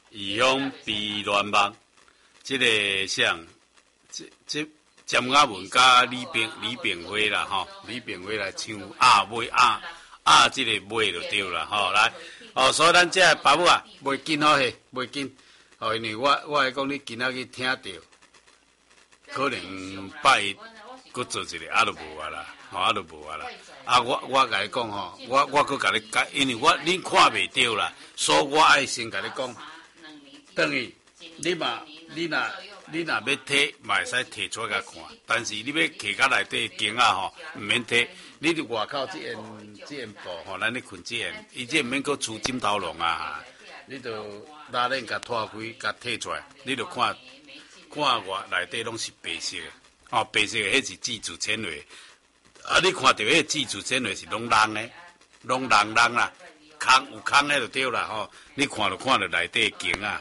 异乡悲乱梦，这个像这詹雅文甲李炳辉啦吼，李炳辉来唱尾这个尾就对啦吼，来所以咱这爸母啊，袂紧好嘿，袂紧，因为我会讲你今仔日听到，可能拜一搁做一个就无啊啦，就无啊啦。我甲你讲吼，我搁甲你讲，因为恁看袂到啦，所以我爱先甲你讲，等于你若要摕，嘛会使摕出来甲看，但是你要摕甲内底经啊吼，毋免摕。你伫外口这件布吼，咱咧困这件，伊这毋免搁出枕头笼啊，你着拉链甲脱开，甲摕出来，你着看外内底拢是白色的，白色的迄是自主纤维。你看到迄自主纤维是拢人啦，有空的就对啦吼。你看到内底茎啊，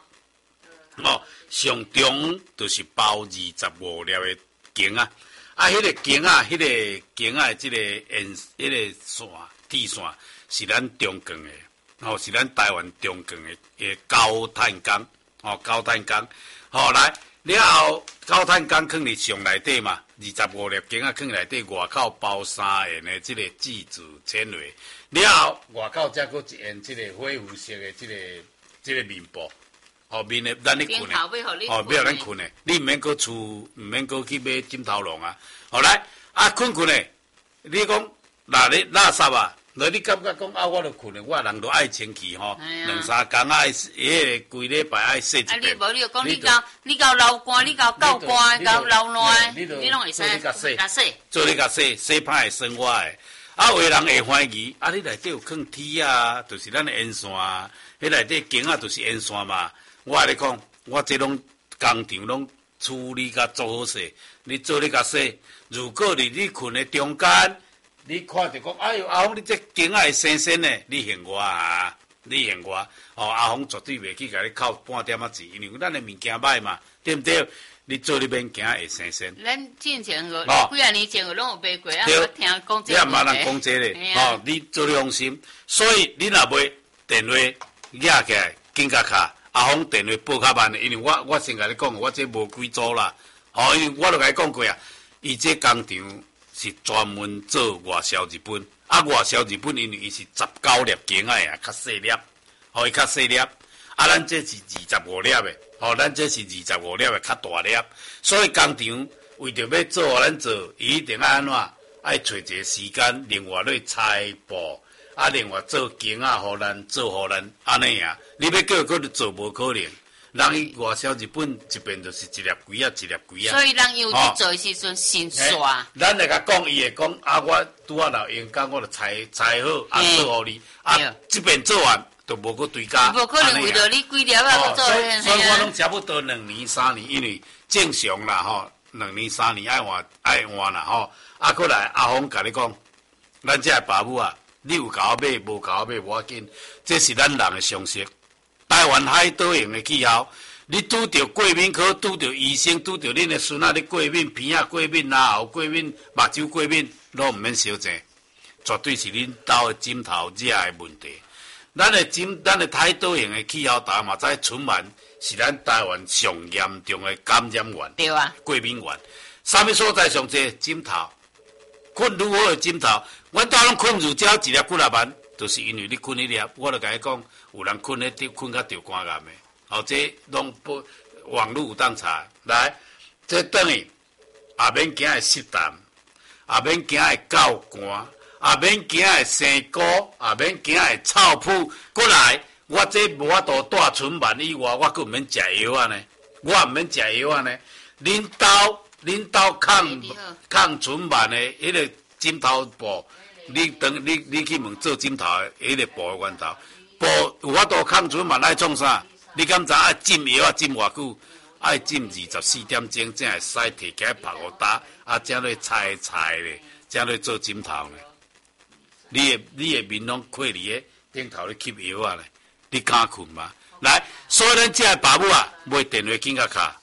上中就是包25粒的茎啊。迄个茎啊，迄个茎啊，这个迄个线铁线是咱中钢的，是咱台湾中钢的高碳钢，高碳钢，来了后高碳钢放伫上内底嘛，25粒茎啊放内底，外口包3元的这个自主纤维，了后外口再搁一元这个火红色的这个面布。面的咱咧困的，要互咱困的，你毋免搁去买枕头笼啊。来困的，你讲你垃圾啊，你感觉讲我著困的，我人都爱清气吼，2-3工爱规礼拜爱洗一遍。 你无你就讲你到流汗，你到够汗，到流汗，你拢会使做你甲洗歹的生活的。有的人会怀疑，你内底有放铁啊，就是咱的烟线啊，迄内底茎啊，就是烟线嘛。我咧讲，我这拢工厂拢处理甲做好势，你做你甲洗。如果你困的中间，你看着讲，哎呦，阿峰你这茎仔会生生的，你嫌我啊，阿峰绝对袂去甲你扣半点仔钱，因为咱的物件歹嘛，对不对？你做你免惊会生生。 咱之前几啊年前拢有卖过啊，我听讲这个。 你也马人讲这个，你做你放心。所以你若买电话压起来，紧甲卡。阿峰电话报较慢的，因为我先甲你讲，我这无几组啦，因为我都甲你讲过啊，伊这工厂是专门做外销日本，外销日本因为伊是19粒茎仔啊，较细粒，伊较细粒，咱这是25粒的，咱这是25粒的较大粒，所以工厂为着要做互咱做，伊一定爱安怎，爱找一个时间，另外咧裁布。另外做茎啊，互咱安尼啊，你要叫佫做无可能。人伊外销日本一边就是一粒几啊。 所以人有去做的时阵先刷。 咱来甲讲，伊会讲我拄啊老员工，我就裁好，做互你。这边做完就无佫追加。 无可能为着你几粒啊，做。 所以我拢差不多2年3年，因为正常啦2年3年爱换啦佫来阿峰甲你讲，咱这爸母啊。你有甲我买，无甲我买无要紧，这是咱人的常识。台湾海岛型的气候，你拄着过敏科，拄着医生，拄着恁的孙仔咧过敏，鼻仔过敏，牙喉过敏，目睭过敏，拢毋免小济，绝对是恁兜的枕头热的问题。咱的海岛型的气候，大家嘛知春晚是咱台湾上严重的感染源， 对啊， 过敏源。啥物所在上济？枕头，困愈好的枕头。阮兜拢困入鸟一粒几啊万，就是因为你困一粒，我就甲你讲，有人困咧困甲着肝癌的，这拢网络有当查。来，这等于也免惊会湿痰，也免惊会够寒，也免惊会生菇，也免惊会臭噗。过来，我这无法度带春晚以外，我佫毋免食药啊呢，我毋免食药啊呢。恁兜抗春晚的迄个枕头布。你去问做枕头的，迄个布的源头，布有法度抗春晚爱创啥？你敢知爱浸药浸偌久？爱浸24点钟，才会使摕起来晒互干，才来裁咧，才来做枕头咧。你的面拢溃离的，顶头咧吸药啊咧，你敢困吗？来，所以咱这爸母啊，买电话紧甲卡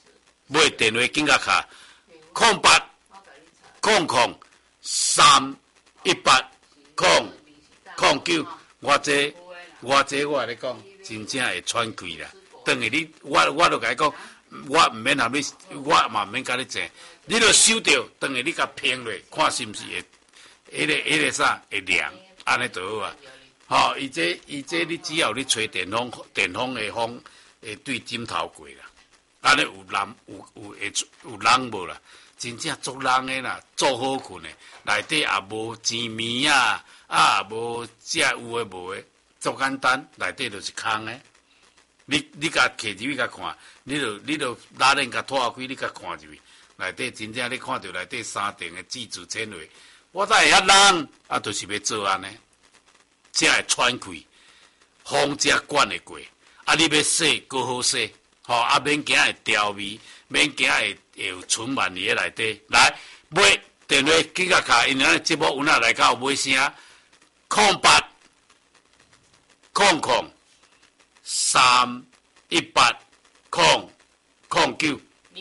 ，0800-318-09，我甲你讲，真正会喘气啦， 等于你，我就甲你讲，我毋免含你，我嘛毋免甲你争，你著收着，等于你甲拼落，看是毋是会，迄个啥会亮，安尼就好啊。吼，伊这你只要你吹电风的风会对枕头过啦，安尼有人无啦，真正足人的啦，足好困的，内底也无钱面啊，无食有诶无诶，足简单，内底就是空的。你甲摕入去甲看，你就拉链甲拖开，你甲看入去，内底真正你看到内底三层的自主纤维，我才会遐人就是要做安尼。才会喘气，风才管会过。你要洗，搁好洗，免惊会掉味，免惊会有存满伫内底。来，买电话记甲卡，因为咱节目有哪来到买声，0800 318 009。 0800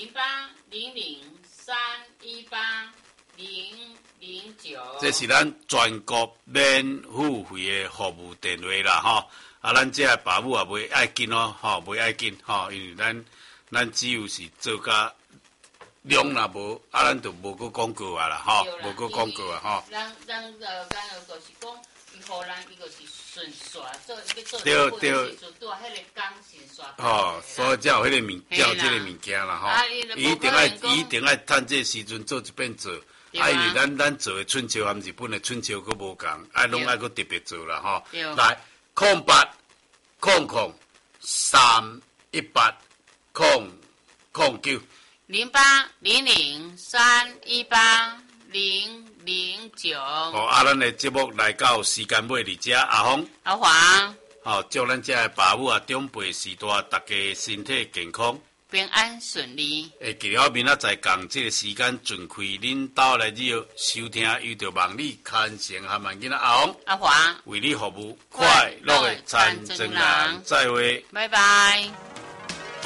318 009。 这是咱全国免付费的服务电话啦，吼！咱这个爸母也袂爱紧哦，袂爱紧，因为咱只有是做甲量若无，咱就无搁广告啊啦，无搁广告啊，吼。 咱就是讲，伊互咱伊就是顺刷，做对， 迄个工顺刷。 所以才有迄个物件啦，吼！一定爱趁这时阵做一遍做。因为咱做的春秋含日本的春秋佫无共，拢爱佫特别做啦吼。来，0800 318 009。 0800 318 009。 咱的节目来到时间尾伫遮，阿华， 祝咱遮的爸母长辈时代，大家身体健康。 平安顺利。 记好明仔载共这个时间准开恁兜来收听，遇到望你牵成和万囡仔阿华， 为你服务，快乐的参政人，再会， 拜拜。